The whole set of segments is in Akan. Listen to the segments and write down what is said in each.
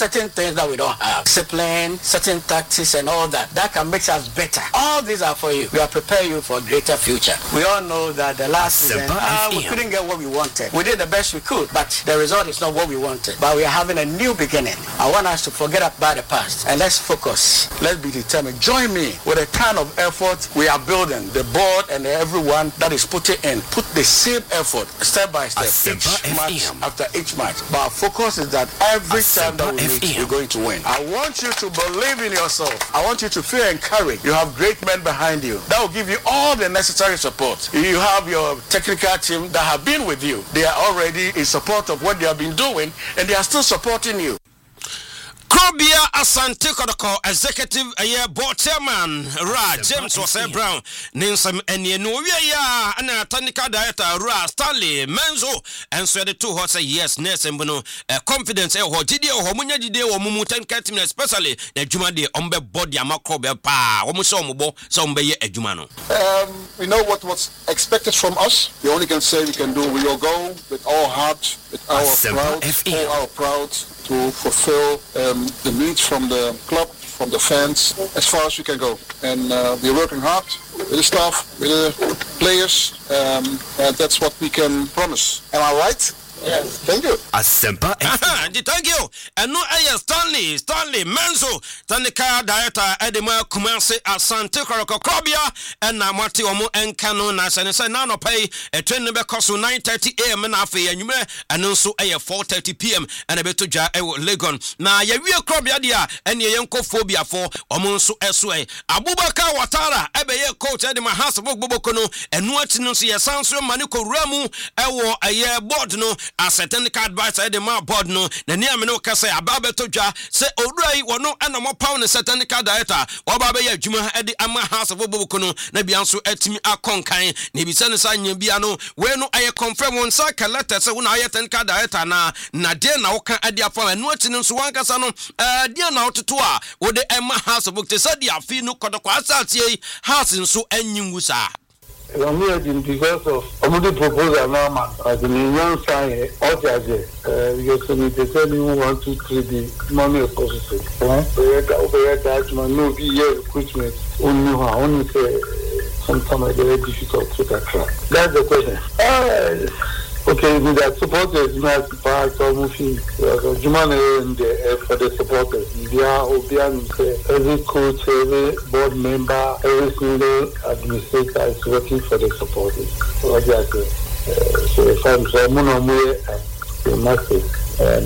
certain things that we don't have. Discipline, certain tactics and all that. That can make us better. All these are for you. We are preparing you for a greater future. We all know that the last season, we couldn't get what we wanted. We did the best we could, but the result is not what we wanted. But we are having a new beginning. I want us to forget about the past and let's focus. Let's be determined. Join me with a kind of effort we are building. The board and everyone that is putting in. Put the same effort, step by step, each match after each match. But our focus is that every time that we meet, we're going to win. I want you to believe in yourself. I want you to feel encouraged. You have great men behind you. That will give you all the necessary support. You have your technical team that have been with you. They are already in support of what they have been doing, and they are still supporting you. Krobia Asante Kodoko, executive board chairman, James Wase Brown, Ninsam Enienu, ya, and a technical director, Stanley Menzo, and so the two horses, yes, Nesembono, confidence, Jidio, Homunia Jidio, Mumutan Catim, especially the Jumadi, Ombe Body, Amakobe, Pa, Omusomo, Sombe, Ejumano. We know what's expected from us. The only can say we can do, we will go with our heart, with our proud, to fulfill the needs from the club, from the fans, as far as we can go. And we're working hard with the staff, with the players, and that's what we can promise. Am I right? Yes. Thank you. Asempa. Thank you. And no Stanley Menzo, Tanika director Edema Kumasi Asante Krobia and Mati Omo and Kano Nasan and Nano pay a train number cost 9:30 a.m. and Afi and you and also a 4:30 p.m. and a beto ja Legon. Now ye Krobia dia and ye yanko phobia for Omonsu Eswe. Abubakar Watara, Ebe coach Edema House of Bobokono and what no see a Sanso Manuko Ramu ewo a year board no. As a technical advisor, the man board no, the near me no can say about Toja, say, Odrai, or no, and more pound as a technical director, or Babaya Juma at the Ama House of Obokono, Nebianso et me a conkai, Nebisan Biano, where no I confirm one cycle letter, so when I technical director na dear now can add their phone and watching in Swankasano, dear now to tour, or the Emma House of Buktesadia, Fino Kodokwasa, House in so and Yungusa. I'm here because of another proposal now, as an young sign, because they tell you 1, 2, 3, the money of course. That man no be here recruitment only say sometimes very difficult to track. That's the question. Okay, with that supporters, not part of moving Jumane for the supporters. They are every coach, every board member, every single administrator is working for the supporters. So if I'm Monomwe and the masses, and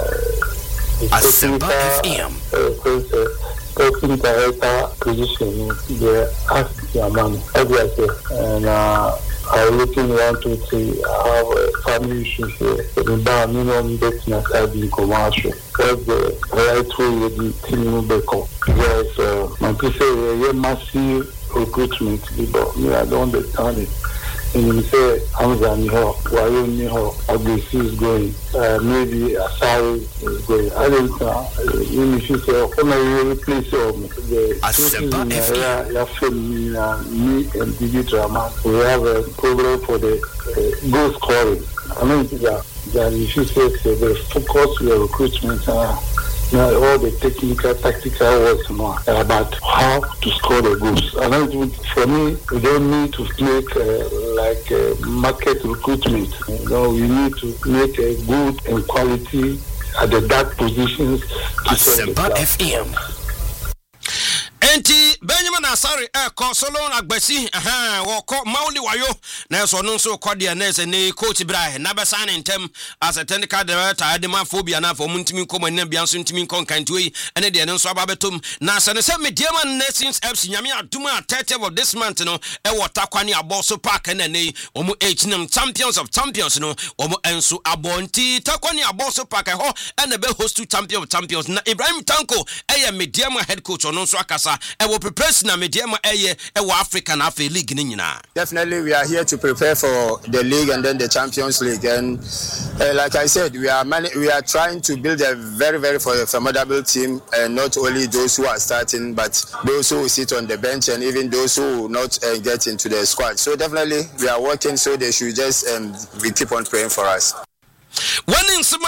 sporting director position, they ask their money, and I'm looking 1, 2, 3. I have a family issue here. The minimum business has been commercial. Because the right way with the team back up. Yes, my people say a massive recruitment, but me, I don't understand it. And you say, Hamza Niho, Wayo Niho, Agbesi is going, maybe Asari is going. I don't know. If you say, come and replace the me and Digi Drama, we have a program for the goal scoring. I mean, that if you say the focus your recruitment, now all the technical, tactical work more about how to score the goals. And for me, we don't need to make market recruitment. We need to make a good and quality at the dark positions to serve the club. Enti Benjamin Asari Solon Agbesi woko Mauli Wayo na so no so kwade na se ne coach Ibrahim na besan ntem as a technical director adema phobia na for muntimi komo na bia so ntimi konkantuyi ene de no so ababetom na se ne se Mediaman Nations FC nyame aduma 30th of this month no e wota kwani aboso park na nei omo H&M champions of champions no omo enso abonti takwani aboso park ho ene be host to champion of champions na Ibrahim Tanko Mediaman head coach ono so akasa and we'll prepare na Mediama African League nyina. Definitely we are here to prepare for the league and then the Champions League, and like I said, we are trying to build a very, very formidable team, and not only those who are starting but those who will sit on the bench and even those who will not get into the squad. So definitely we are working, so they should just we keep on praying for us.